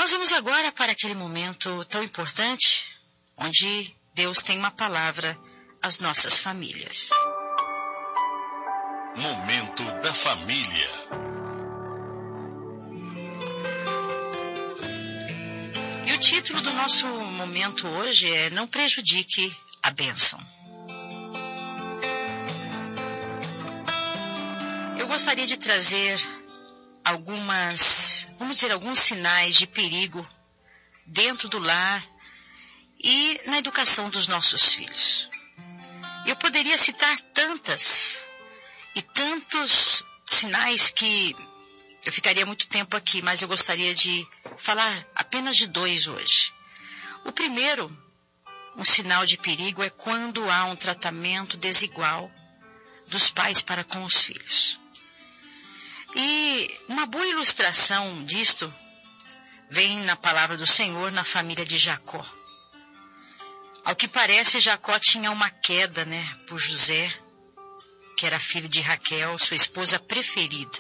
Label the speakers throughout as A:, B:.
A: Nós vamos agora para aquele momento tão importante, onde Deus tem uma palavra às nossas famílias.
B: Momento da família.
A: E o título do nosso momento hoje é Não Prejudique a Bênção. Eu gostaria de trazer alguns sinais de perigo dentro do lar e na educação dos nossos filhos. Eu poderia citar tantos sinais que eu ficaria muito tempo aqui, mas eu gostaria de falar apenas de 2 hoje. O primeiro, um sinal de perigo, é quando há um tratamento desigual dos pais para com os filhos. E uma boa ilustração disto vem na palavra do Senhor na família de Jacó. Ao que parece, Jacó tinha uma queda, por José, que era filho de Raquel, sua esposa preferida.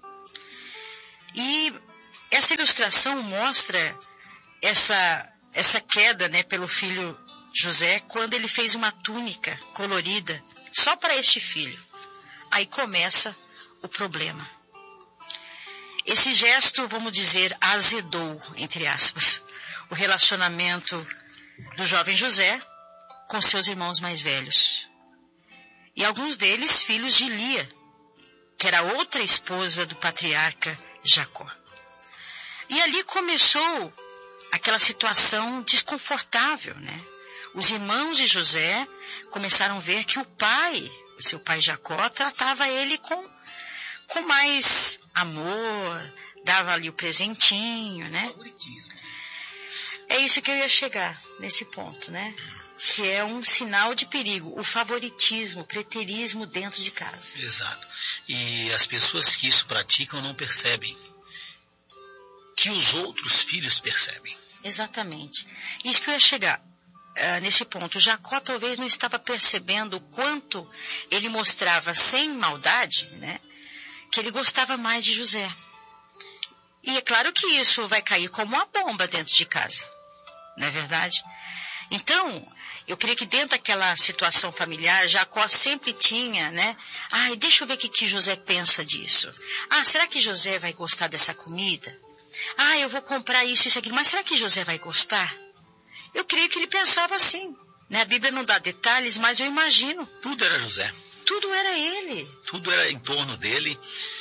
A: E essa ilustração mostra essa queda, pelo filho José, quando ele fez uma túnica colorida só para este filho. Aí começa o problema. Esse gesto, vamos dizer, azedou, entre aspas, o relacionamento do jovem José com seus irmãos mais velhos. E alguns deles filhos de Lia, que era outra esposa do patriarca Jacó. E ali começou aquela situação desconfortável, Os irmãos de José começaram a ver que o seu pai Jacó, tratava ele com mais amor, dava ali o presentinho,
C: Favoritismo.
A: É isso que eu ia chegar nesse ponto, Que é um sinal de perigo, o favoritismo, o preterismo dentro de casa.
C: Exato. E as pessoas que isso praticam não percebem que os outros filhos percebem.
A: Exatamente. Isso que eu ia chegar nesse ponto. Jacó talvez não estava percebendo o quanto ele mostrava sem maldade, que ele gostava mais de José. E é claro que isso vai cair como uma bomba dentro de casa, não é verdade? Então, eu creio que dentro daquela situação familiar, Jacó sempre tinha, deixa eu ver o que José pensa disso. Será que José vai gostar dessa comida? Eu vou comprar isso e aquilo, mas será que José vai gostar? Eu creio que ele pensava assim, A Bíblia não dá detalhes, mas eu imagino.
C: Tudo era José.
A: Tudo era ele.
C: Tudo era em torno dele,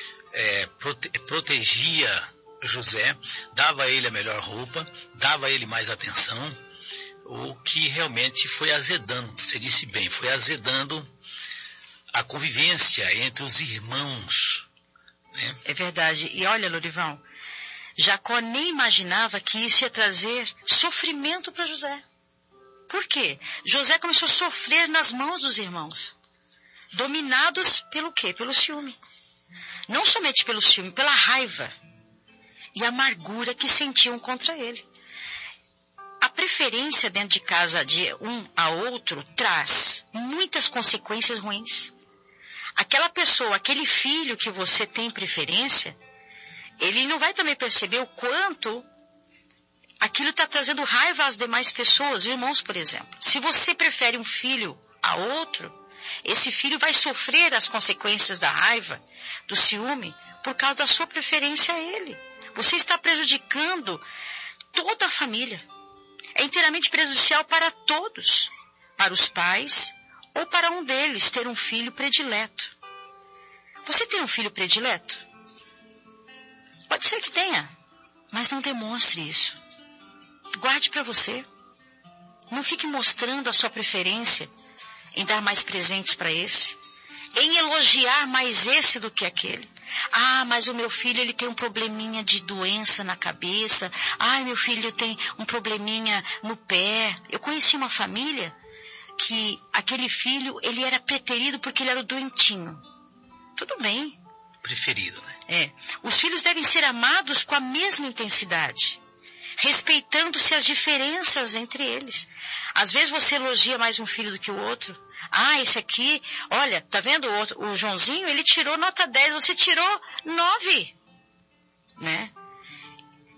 C: protegia José, dava a ele a melhor roupa, dava a ele mais atenção, o que realmente foi azedando, você disse bem, foi azedando a convivência entre os irmãos.
A: É verdade. E olha, Lorival, Jacó nem imaginava que isso ia trazer sofrimento para José. Por quê? José começou a sofrer nas mãos dos irmãos. Dominados pelo quê? Pelo ciúme. Não somente pelo ciúme, pela raiva e amargura que sentiam contra ele. A preferência dentro de casa de um a outro traz muitas consequências ruins. Aquela pessoa, aquele filho que você tem preferência, ele não vai também perceber o quanto aquilo está trazendo raiva às demais pessoas, irmãos, por exemplo. Se você prefere um filho a outro, esse filho vai sofrer as consequências da raiva, do ciúme, por causa da sua preferência a ele. Você está prejudicando toda a família. É inteiramente prejudicial para todos, para os pais ou para um deles ter um filho predileto. Você tem um filho predileto? Pode ser que tenha, mas não demonstre isso. Guarde para você. Não fique mostrando a sua preferência em dar mais presentes para esse, em elogiar mais esse do que aquele. Mas o meu filho ele tem um probleminha de doença na cabeça. Meu filho tem um probleminha no pé. Eu conheci uma família que aquele filho ele era preterido porque ele era o doentinho. Tudo bem.
C: Preferido,
A: Os filhos devem ser amados com a mesma intensidade, respeitando-se as diferenças entre eles. Às vezes você elogia mais um filho do que o outro. Esse aqui, olha, tá vendo o Joãozinho? Ele tirou nota 10, você tirou 9,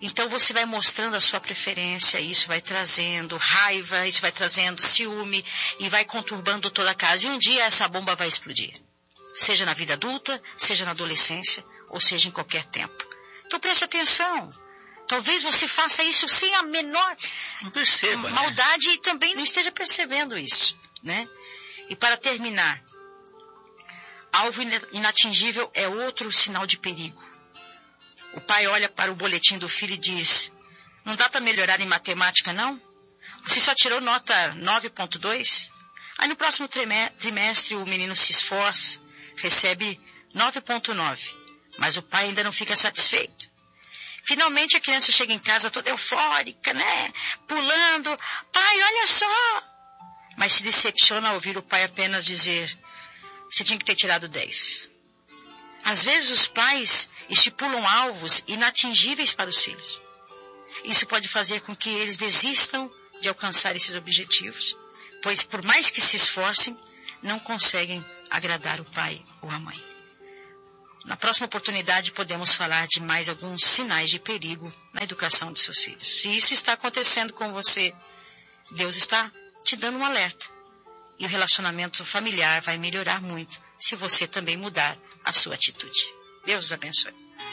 A: Então você vai mostrando a sua preferência, isso vai trazendo raiva, isso vai trazendo ciúme e vai conturbando toda a casa. E um dia essa bomba vai explodir. Seja na vida adulta, seja na adolescência, ou seja em qualquer tempo. Então preste atenção. Talvez você faça isso sem a menor maldade, né? E também não esteja percebendo isso, né? E para terminar, alvo inatingível é outro sinal de perigo. O pai olha para o boletim do filho e diz: não dá para melhorar em matemática, não? Você só tirou nota 9.2? Aí no próximo trimestre o menino se esforça, recebe 9.9, mas o pai ainda não fica satisfeito. Finalmente a criança chega em casa toda eufórica, né? Pulando: pai, olha só! Mas se decepciona ao ouvir o pai apenas dizer: você tinha que ter tirado 10. Às vezes os pais estipulam alvos inatingíveis para os filhos. Isso pode fazer com que eles desistam de alcançar esses objetivos, pois por mais que se esforcem, não conseguem agradar o pai ou a mãe. Na próxima oportunidade podemos falar de mais alguns sinais de perigo na educação de seus filhos. Se isso está acontecendo com você, Deus está te dando um alerta. E o relacionamento familiar vai melhorar muito se você também mudar a sua atitude. Deus os abençoe.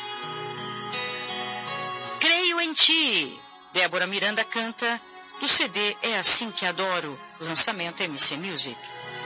A: Creio em ti. Débora Miranda canta do CD É Assim Que Adoro, lançamento MC Music.